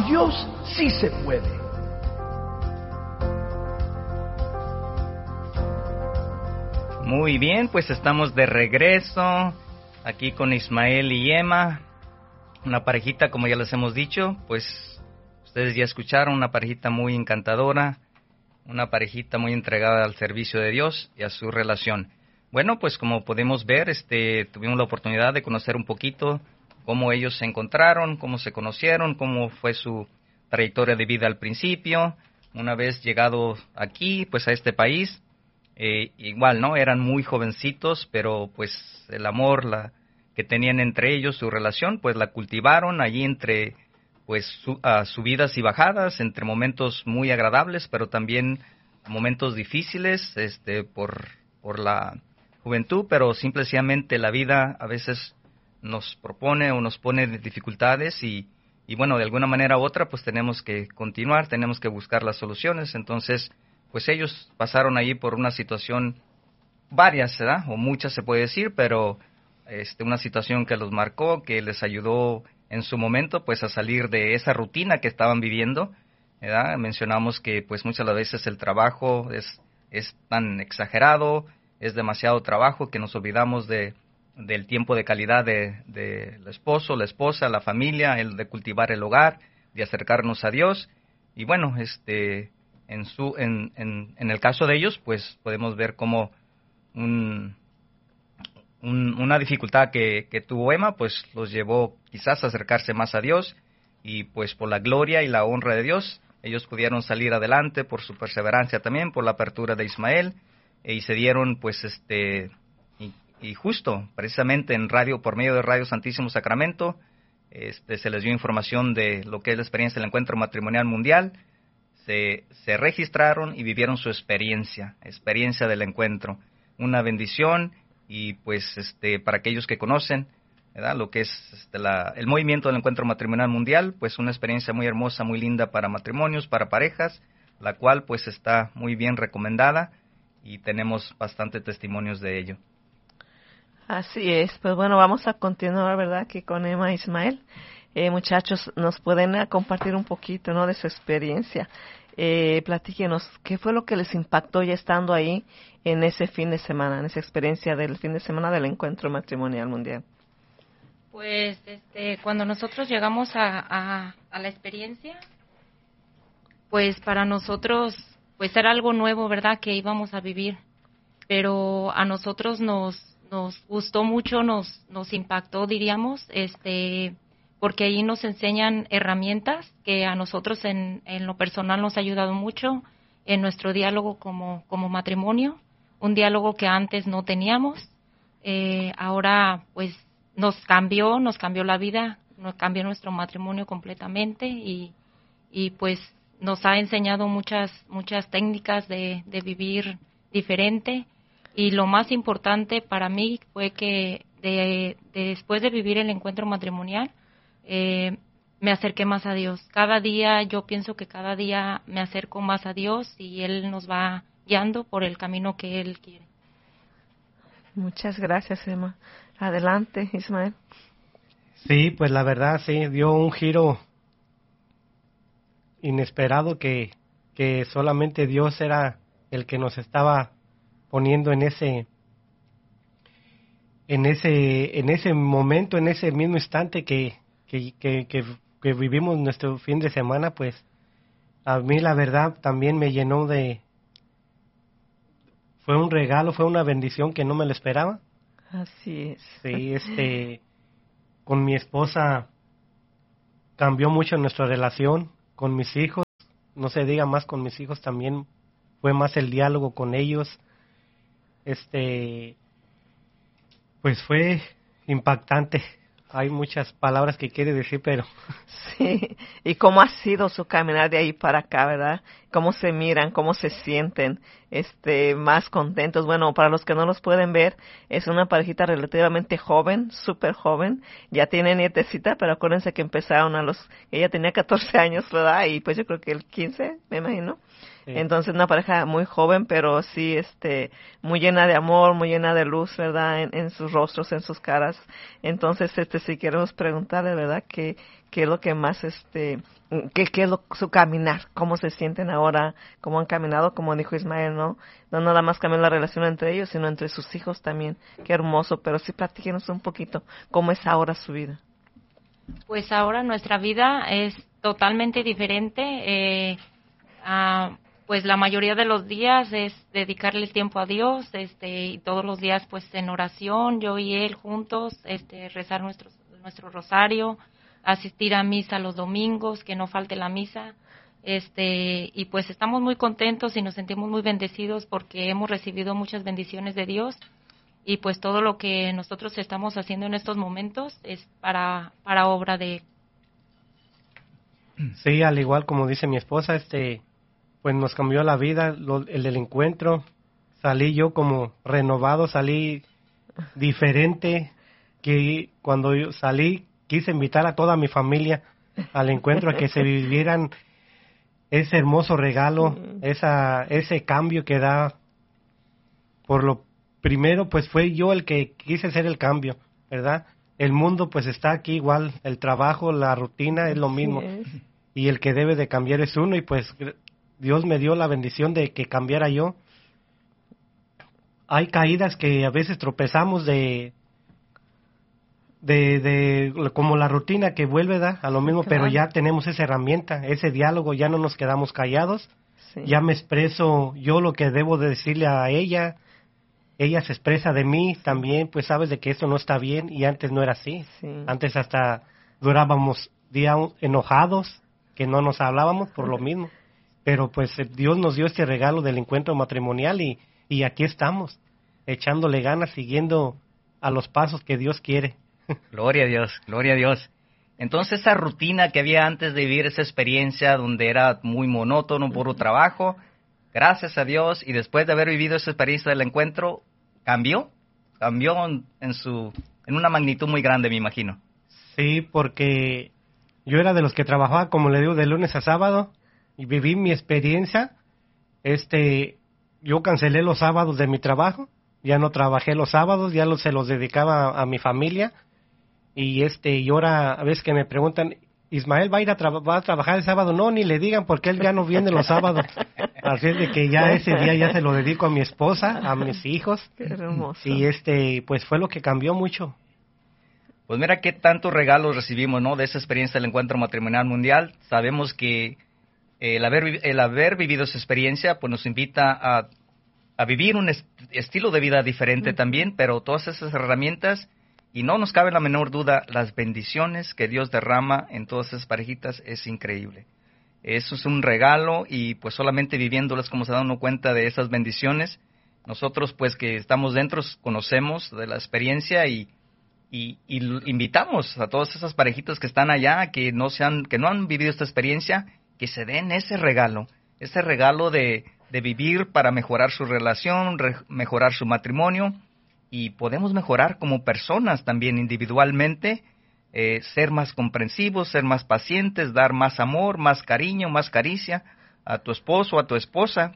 con Dios sí se puede. Muy bien, pues estamos de regreso aquí con Ismael y Emma, una parejita, como ya les hemos dicho, pues ustedes ya escucharon, una parejita muy encantadora, una parejita muy entregada al servicio de Dios y a su relación. Bueno, pues como podemos ver, tuvimos la oportunidad de conocer un poquito cómo ellos se encontraron, cómo se conocieron, cómo fue su trayectoria de vida al principio. Una vez llegado aquí, pues a este país, igual, ¿no? Eran muy jovencitos, pero pues el amor que tenían entre ellos, su relación, pues la cultivaron allí entre pues subidas y bajadas, entre momentos muy agradables, pero también momentos difíciles, por la juventud, pero simplemente la vida a veces nos propone o nos pone dificultades y bueno, de alguna manera u otra, pues tenemos que continuar, tenemos que buscar las soluciones. Entonces, pues ellos pasaron ahí por una situación, varias, ¿verdad? O muchas se puede decir, pero una situación que los marcó, que les ayudó en su momento, pues a salir de esa rutina que estaban viviendo, ¿verdad? Mencionamos que pues muchas veces el trabajo es tan exagerado, es demasiado trabajo que nos olvidamos del tiempo de calidad de el esposo, la esposa, la familia, el de cultivar el hogar, de acercarnos a Dios. Y bueno, en el caso de ellos, pues podemos ver como una dificultad que tuvo Emma, pues los llevó quizás a acercarse más a Dios, y pues por la gloria y la honra de Dios, ellos pudieron salir adelante por su perseverancia también, por la apertura de Ismael, y se dieron pues y justo precisamente en radio, por medio de Radio Santísimo Sacramento, se les dio información de lo que es la experiencia del encuentro matrimonial mundial. Se registraron y vivieron su experiencia del encuentro, una bendición. Y pues para aquellos que conocen, ¿verdad?, lo que es el movimiento del encuentro matrimonial mundial, pues una experiencia muy hermosa, muy linda para matrimonios, para parejas, la cual pues está muy bien recomendada y tenemos bastante testimonios de ello. Así es, pues bueno, vamos a continuar, ¿verdad?, aquí con Emma e Ismael. Muchachos, nos pueden compartir un poquito, ¿no?, de su experiencia. Platíquenos, ¿qué fue lo que les impactó ya estando ahí en ese fin de semana, en esa experiencia del fin de semana del encuentro matrimonial mundial? Pues, cuando nosotros llegamos a la experiencia, pues para nosotros, pues era algo nuevo, ¿verdad?, que íbamos a vivir, pero a nosotros nos gustó mucho, nos impactó, diríamos, porque ahí nos enseñan herramientas que a nosotros en lo personal nos ha ayudado mucho en nuestro diálogo como matrimonio, un diálogo que antes no teníamos. Ahora pues nos cambió la vida, nos cambió nuestro matrimonio completamente y pues nos ha enseñado muchas técnicas de vivir diferente. Y lo más importante para mí fue que después de vivir el encuentro matrimonial, me acerqué más a Dios. Cada día, yo pienso que cada día me acerco más a Dios y Él nos va guiando por el camino que Él quiere. Muchas gracias, Emma. Adelante, Ismael. Sí, pues la verdad, sí, dio un giro inesperado que solamente Dios era el que nos estaba poniendo en ese momento, en ese mismo instante que vivimos nuestro fin de semana. Pues a mí la verdad también me llenó fue un regalo, fue una bendición que no me lo esperaba. Así es. Sí, con mi esposa cambió mucho nuestra relación, con mis hijos, no se diga más, con mis hijos también fue más el diálogo con ellos. Pues fue impactante. Hay muchas palabras que quiere decir, pero... Sí, y cómo ha sido su caminar de ahí para acá, ¿verdad? Cómo se miran, cómo se sienten, más contentos. Bueno, para los que no los pueden ver, es una parejita relativamente joven, súper joven. Ya tiene nietecita, pero acuérdense que empezaron ella tenía 14 años, ¿verdad? Y pues yo creo que el 15, me imagino. Sí. Entonces una pareja muy joven, pero sí, muy llena de amor, muy llena de luz, ¿verdad? En sus rostros, en sus caras. Entonces, sí queremos preguntarle, ¿verdad? ¿Qué qué es lo que más, qué es su caminar, cómo se sienten ahora, cómo han caminado, como dijo Ismael, ¿no? No nada más cambió la relación entre ellos, sino entre sus hijos también. Qué hermoso, pero sí platíquenos un poquito cómo es ahora su vida. Pues ahora nuestra vida es totalmente diferente. Pues la mayoría de los días es dedicarle el tiempo a Dios, y todos los días pues en oración, yo y él juntos, rezar nuestro rosario, asistir a misa los domingos, que no falte la misa, y pues estamos muy contentos y nos sentimos muy bendecidos porque hemos recibido muchas bendiciones de Dios y pues todo lo que nosotros estamos haciendo en estos momentos es para obra de Él. Sí, al igual como dice mi esposa, pues nos cambió la vida, el del encuentro, salí yo como renovado, salí diferente, que cuando yo salí quise invitar a toda mi familia al encuentro a que se vivieran ese hermoso regalo, ese cambio que da. Por lo primero, pues fue yo el que quise hacer el cambio, ¿verdad? El mundo pues está aquí igual, el trabajo, la rutina es lo mismo, y el que debe de cambiar es uno, y pues Dios me dio la bendición de que cambiara yo. Hay caídas que a veces tropezamos de como la rutina que vuelve a lo mismo, Claro. pero ya tenemos esa herramienta, ese diálogo, ya no nos quedamos callados, Sí. ya me expreso yo lo que debo de decirle a ella se expresa de mí también, pues sabes de que esto no está bien, y antes no era así, Sí. antes hasta durábamos días enojados, que no nos hablábamos por lo mismo, pero pues Dios nos dio este regalo del encuentro matrimonial y aquí estamos, echándole ganas, siguiendo a los pasos que Dios quiere. Gloria a Dios, gloria a Dios. Entonces esa rutina que había antes de vivir esa experiencia donde era muy monótono, puro trabajo, gracias a Dios, y después de haber vivido esa experiencia del encuentro, cambió en una magnitud muy grande, me imagino. Sí, porque yo era de los que trabajaba, como le digo, de lunes a sábado, y viví mi experiencia. Yo cancelé los sábados de mi trabajo, ya no trabajé los sábados, ya se los dedicaba a mi familia. Y ahora a veces que me preguntan, Ismael va a trabajar el sábado, no, ni le digan porque él ya no viene los sábados. Así es de que ya ese día ya se lo dedico a mi esposa, a mis hijos. Qué hermoso. Y pues fue lo que cambió mucho. Pues mira qué tantos regalos recibimos, ¿no? De esa experiencia del encuentro matrimonial mundial. Sabemos que el haber vivido esa experiencia pues nos invita a vivir un estilo de vida diferente también, pero todas esas herramientas, y no nos cabe la menor duda, las bendiciones que Dios derrama en todas esas parejitas es increíble. Eso es un regalo, y pues solamente viviéndolas como se da uno cuenta de esas bendiciones. Nosotros pues que estamos dentro conocemos de la experiencia y invitamos a todas esas parejitas que están allá, que no han vivido esta experiencia, que se den ese regalo de vivir para mejorar su relación, mejorar su matrimonio, y podemos mejorar como personas también individualmente, ser más comprensivos, ser más pacientes, dar más amor, más cariño, más caricia a tu esposo, a tu esposa.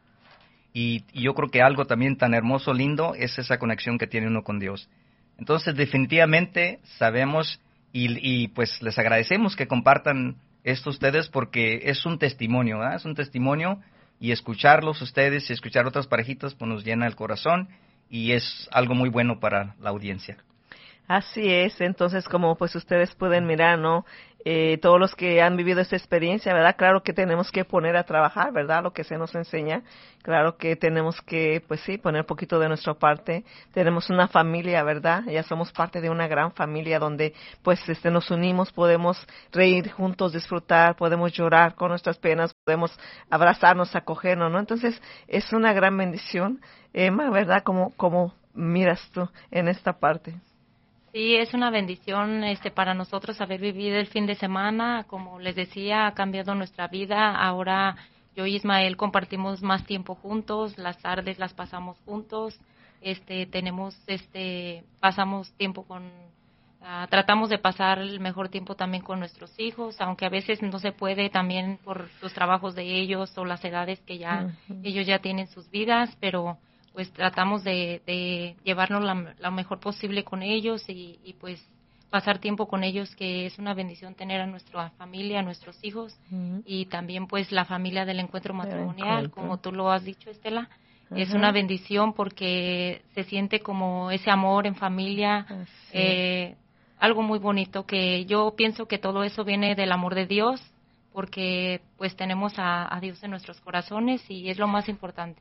Y yo creo que algo también tan hermoso, lindo, es esa conexión que tiene uno con Dios. Entonces, definitivamente sabemos y pues les agradecemos que compartan esto ustedes, porque es un testimonio, ¿verdad? Es un testimonio, y escucharlos ustedes y escuchar otras parejitas pues nos llena el corazón, y es algo muy bueno para la audiencia. Así es, entonces como pues ustedes pueden mirar, ¿no? Todos los que han vivido esta experiencia, ¿verdad? Claro que tenemos que poner a trabajar, ¿verdad? Lo que se nos enseña. Claro que tenemos que, pues sí, poner un poquito de nuestra parte. Tenemos una familia, ¿verdad? Ya somos parte de una gran familia donde pues nos unimos, podemos reír juntos, disfrutar, podemos llorar con nuestras penas, podemos abrazarnos, acogernos, ¿no? Entonces es una gran bendición, Emma, ¿verdad? Como miras tú en esta parte. Sí, es una bendición para nosotros haber vivido el fin de semana. Como les decía, ha cambiado nuestra vida. Ahora yo y Ismael compartimos más tiempo juntos, las tardes las pasamos juntos. Pasamos tiempo tratamos de pasar el mejor tiempo también con nuestros hijos, aunque a veces no se puede también por los trabajos de ellos o las edades que ya ellos ya tienen sus vidas, pero pues tratamos de llevarnos lo mejor posible con ellos y pues pasar tiempo con ellos, que es una bendición tener a nuestra familia, a nuestros hijos, y también pues la familia del encuentro matrimonial, como tú lo has dicho, Estela. Es una bendición porque se siente como ese amor en familia, algo muy bonito, que yo pienso que todo eso viene del amor de Dios, porque pues tenemos a Dios en nuestros corazones y es lo más importante.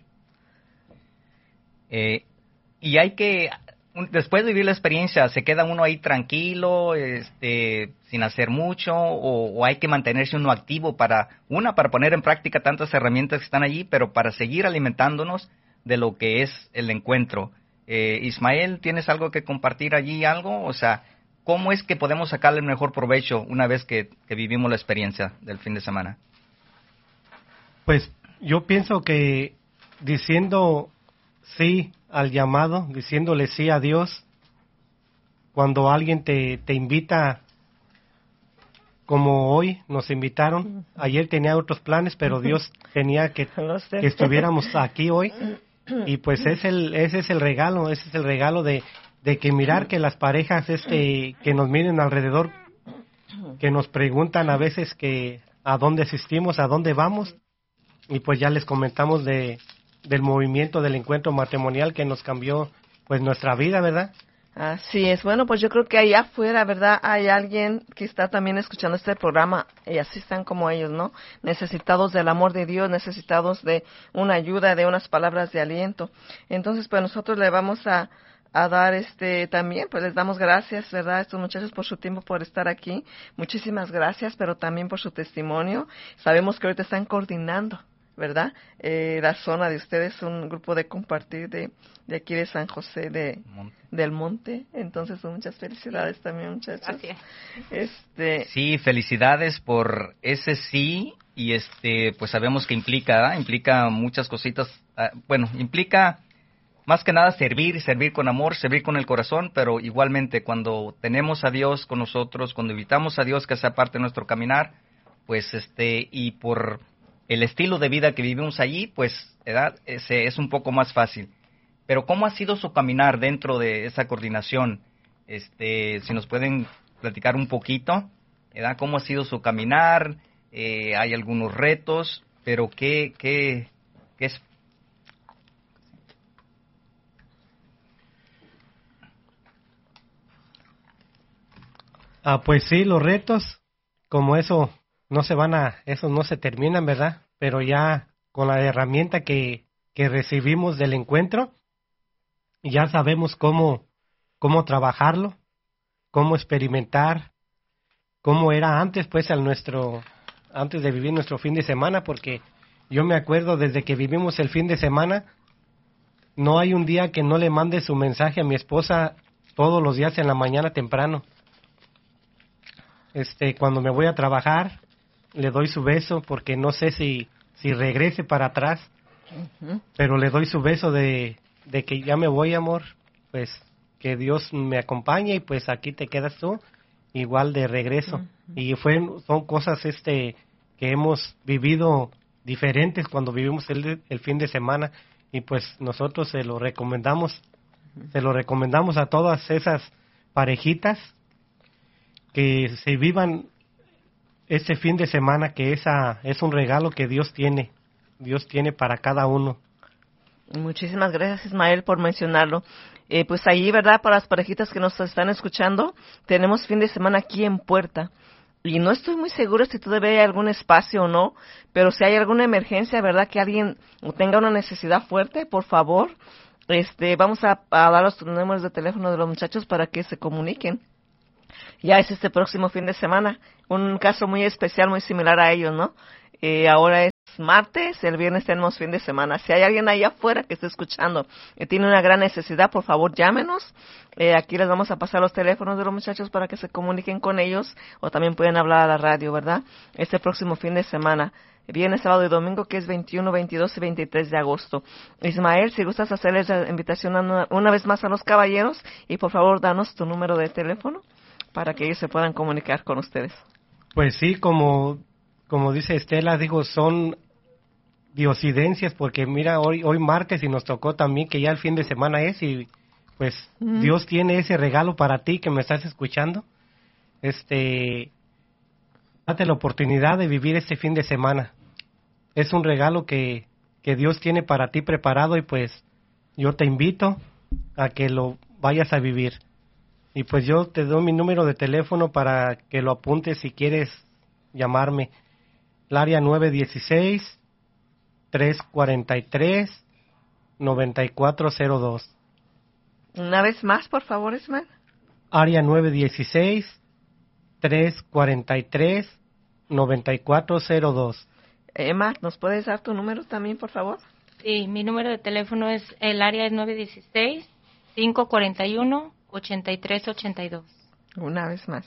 Y hay que, después de vivir la experiencia, ¿se queda uno ahí tranquilo, sin hacer mucho, o hay que mantenerse uno activo para poner en práctica tantas herramientas que están allí, pero para seguir alimentándonos de lo que es el encuentro? Ismael, ¿tienes algo que compartir allí, algo? O sea, ¿cómo es que podemos sacarle el mejor provecho una vez que vivimos la experiencia del fin de semana? Pues yo pienso que diciendo sí al llamado, diciéndole sí a Dios, cuando alguien te invita, como hoy nos invitaron, ayer tenía otros planes, pero Dios tenía que estuviéramos aquí hoy, y pues ese es el regalo de que mirar que las parejas que nos miren alrededor, que nos preguntan a veces que a dónde asistimos, a dónde vamos, y pues ya les comentamos del movimiento del encuentro matrimonial que nos cambió pues nuestra vida, ¿verdad? Así es. Bueno, pues yo creo que allá afuera, ¿verdad? Hay alguien que está también escuchando este programa y así están como ellos, ¿no? Necesitados del amor de Dios, necesitados de una ayuda, de unas palabras de aliento. Entonces, pues nosotros le vamos a dar también, pues les damos gracias, ¿verdad? A estos muchachos por su tiempo, por estar aquí. Muchísimas gracias, pero también por su testimonio. Sabemos que ahorita están coordinando, ¿verdad? La zona de ustedes, un grupo de compartir de aquí de San José del Monte. Entonces, muchas felicidades también, muchachos. Gracias. Sí, felicidades por ese sí, y pues sabemos que implica muchas cositas. Bueno, implica más que nada servir con amor, servir con el corazón, pero igualmente cuando tenemos a Dios con nosotros, cuando invitamos a Dios que sea parte de nuestro caminar, pues y por el estilo de vida que vivimos allí, pues es un poco más fácil. Pero ¿cómo ha sido su caminar dentro de esa coordinación? Si nos pueden platicar un poquito, ¿verdad? ¿Cómo ha sido su caminar? Hay algunos retos, pero ¿qué es? Pues sí, los retos, como esos no se terminan, ¿verdad? Pero ya con la herramienta que recibimos del encuentro, ya sabemos cómo trabajarlo, cómo experimentar, cómo era antes, pues, antes de vivir nuestro fin de semana, porque yo me acuerdo desde que vivimos el fin de semana, no hay un día que no le mande su mensaje a mi esposa todos los días en la mañana temprano. Cuando me voy a trabajar, le doy su beso, porque no sé si regrese para atrás, pero le doy su beso de que ya me voy, amor, pues que Dios me acompañe y pues aquí te quedas tú, igual de regreso. Y son cosas que hemos vivido diferentes cuando vivimos el fin de semana, y pues nosotros se lo recomendamos a todas esas parejitas que se vivan este fin de semana, que es un regalo que Dios tiene para cada uno. Muchísimas gracias, Ismael, por mencionarlo. Pues ahí, ¿verdad? Para las parejitas que nos están escuchando, tenemos fin de semana aquí en Puerta. Y no estoy muy segura si todavía hay algún espacio o no, pero si hay alguna emergencia, ¿verdad? Que alguien tenga una necesidad fuerte, por favor, vamos a dar los números de teléfono de los muchachos para que se comuniquen. Ya es este próximo fin de semana, un caso muy especial, muy similar a ellos, ¿no? Ahora es martes, el viernes tenemos fin de semana. Si hay alguien ahí afuera que esté escuchando y tiene una gran necesidad, por favor llámenos. Aquí les vamos a pasar los teléfonos de los muchachos para que se comuniquen con ellos, o también pueden hablar a la radio, ¿verdad? Este próximo fin de semana, viernes, sábado y domingo, que es 21, 22 y 23 de agosto. Ismael, si gustas hacerles la invitación una vez más a los caballeros, y por favor danos tu número de teléfono para que ellos se puedan comunicar con ustedes. Pues sí, como dice Estela, digo, son diosidencias, porque mira, hoy martes y nos tocó también que ya el fin de semana es, y pues Dios tiene ese regalo para ti que me estás escuchando, date la oportunidad de vivir este fin de semana. Es un regalo que Dios tiene para ti preparado, y pues yo te invito a que lo vayas a vivir. Y pues yo te doy mi número de teléfono para que lo apuntes si quieres llamarme. El área 916-343-9402. Una vez más, por favor, Ismael. Área 916-343-9402. Emma, ¿nos puedes dar tu número también, por favor? Sí, mi número de teléfono el área es 916-541-8382. Una vez más.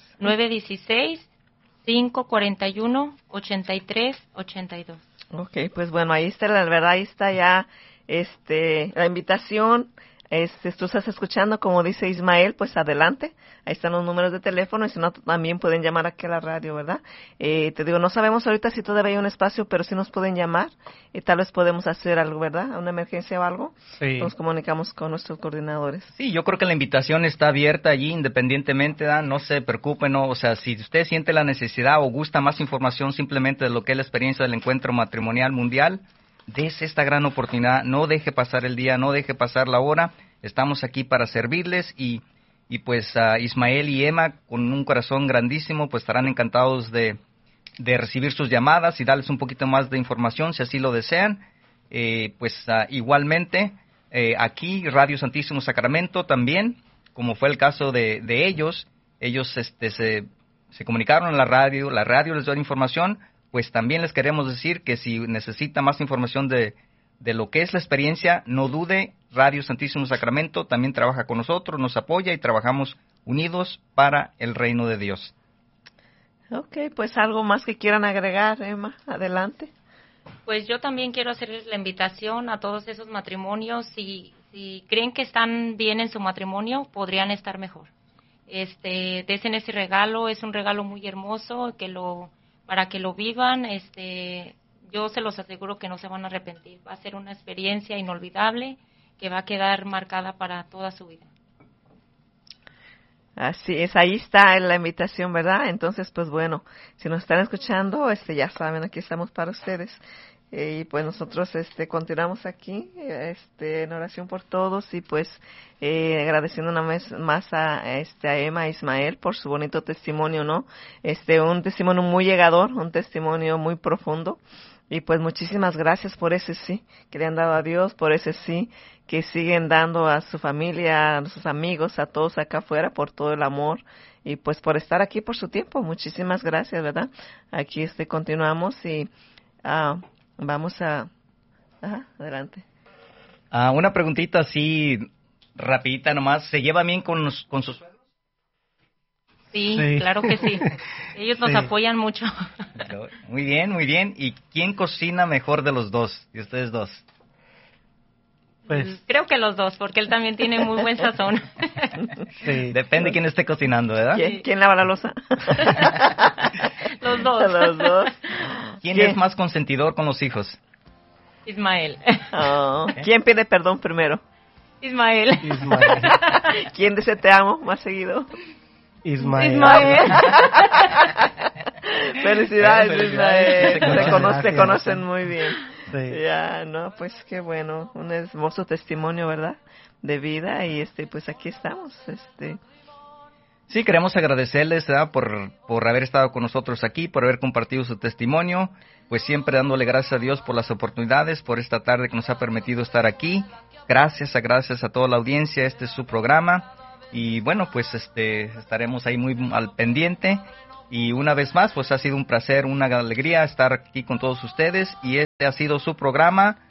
916-541-8382. Ok, pues bueno, ahí está, la verdad, ahí está ya la invitación. Tú estás escuchando, como dice Ismael, pues adelante. Ahí están los números de teléfono, y si no, también pueden llamar aquí a la radio, ¿verdad? Te digo, no sabemos ahorita si todavía hay un espacio, pero sí nos pueden llamar, y tal vez podemos hacer algo, ¿verdad? Una emergencia o algo. Sí. Nos comunicamos con nuestros coordinadores. Sí, yo creo que la invitación está abierta allí independientemente, ¿verdad? No se preocupen, ¿no? O sea, si usted siente la necesidad o gusta más información simplemente de lo que es la experiencia del encuentro matrimonial mundial, des esta gran oportunidad, no deje pasar el día, no deje pasar la hora. Estamos aquí para servirles, y pues Ismael y Emma, con un corazón grandísimo, pues estarán encantados de recibir sus llamadas y darles un poquito más de información si así lo desean. Igualmente, aquí Radio Santísimo Sacramento también, como fue el caso de ellos se comunicaron en la radio les dio información. Pues también les queremos decir que si necesita más información de lo que es la experiencia, no dude, Radio Santísimo Sacramento también trabaja con nosotros, nos apoya, y trabajamos unidos para el reino de Dios. Ok, pues algo más que quieran agregar, Emma, adelante. Pues yo también quiero hacerles la invitación a todos esos matrimonios, si creen que están bien en su matrimonio, podrían estar mejor. Desen ese regalo, es un regalo muy hermoso, para que lo vivan, yo se los aseguro que no se van a arrepentir. Va a ser una experiencia inolvidable que va a quedar marcada para toda su vida. Así es, ahí está la invitación, ¿verdad? Entonces, pues bueno, si nos están escuchando, ya saben, aquí estamos para ustedes. Y pues nosotros continuamos aquí en oración por todos, y pues agradeciendo una vez más a Emma e Ismael por su bonito testimonio, ¿no? Un testimonio muy llegador, un testimonio muy profundo, y pues muchísimas gracias por ese sí que le han dado a Dios, por ese sí que siguen dando a su familia, a sus amigos, a todos acá afuera, por todo el amor, y pues por estar aquí, por su tiempo. Muchísimas gracias, ¿verdad? Aquí continuamos, y vamos a... adelante. Una preguntita así, rapidita nomás. ¿Se lleva bien con sus suegros? Sí, claro que sí. Ellos nos apoyan mucho. Muy bien, muy bien. ¿Y quién cocina mejor de los dos, de ustedes dos? Pues creo que los dos, porque él también tiene muy buen sazón. Sí. Depende de quién esté cocinando, ¿verdad? ¿Quién lava la loza? Los dos. Los dos. ¿Quién es más consentidor con los hijos? Ismael. ¿Quién pide perdón primero? Ismael. ¿Quién dice te amo más seguido? Ismael. Felicidades, Ismael. Se Gracias. conocen muy bien. Sí. Ya, no, pues qué bueno, un hermoso testimonio, ¿verdad? De vida, y pues aquí estamos, Sí, queremos agradecerles, ¿verdad? por haber estado con nosotros aquí, por haber compartido su testimonio, pues siempre dándole gracias a Dios por las oportunidades, por esta tarde que nos ha permitido estar aquí. Gracias a toda la audiencia, este es su programa, y bueno, pues estaremos ahí muy al pendiente. Y una vez más, pues ha sido un placer, una alegría estar aquí con todos ustedes, y este ha sido su programa,